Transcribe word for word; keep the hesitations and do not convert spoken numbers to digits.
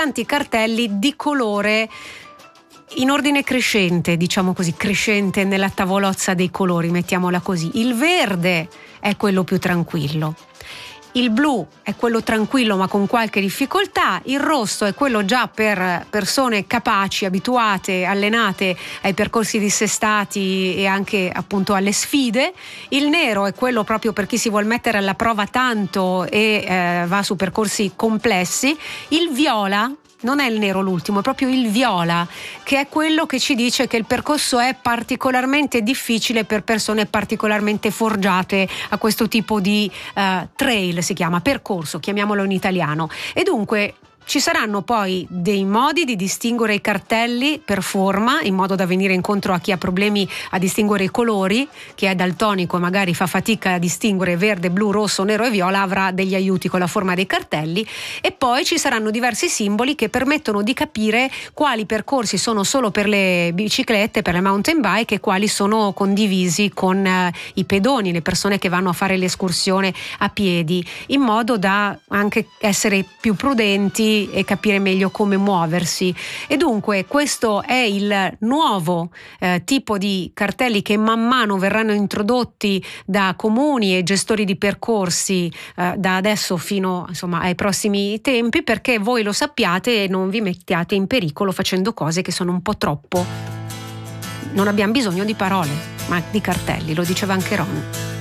tanti cartelli di colore in ordine crescente, diciamo così, crescente nella tavolozza dei colori, mettiamola così. Il verde è quello più tranquillo. Il blu è quello tranquillo ma con qualche difficoltà, il rosso è quello già per persone capaci, abituate, allenate ai percorsi dissestati e anche appunto alle sfide, il nero è quello proprio per chi si vuol mettere alla prova tanto e eh, va su percorsi complessi, il viola non è il nero l'ultimo, è proprio il viola, che è quello che ci dice che il percorso è particolarmente difficile per persone particolarmente forgiate a questo tipo di uh, trail, si chiama percorso, chiamiamolo in italiano. E dunque ci saranno poi dei modi di distinguere i cartelli per forma, in modo da venire incontro a chi ha problemi a distinguere i colori, chi è daltonico e magari fa fatica a distinguere verde, blu, rosso, nero e viola, avrà degli aiuti con la forma dei cartelli. E poi ci saranno diversi simboli che permettono di capire quali percorsi sono solo per le biciclette, per le mountain bike, e quali sono condivisi con eh, i pedoni, le persone che vanno a fare l'escursione a piedi, in modo da anche essere più prudenti e capire meglio come muoversi. E dunque questo è il nuovo eh, tipo di cartelli che man mano verranno introdotti da comuni e gestori di percorsi eh, da adesso fino insomma ai prossimi tempi, perché voi lo sappiate e non vi mettiate in pericolo facendo cose che sono un po' troppo. Non abbiamo bisogno di parole, ma di cartelli, lo diceva anche Ron.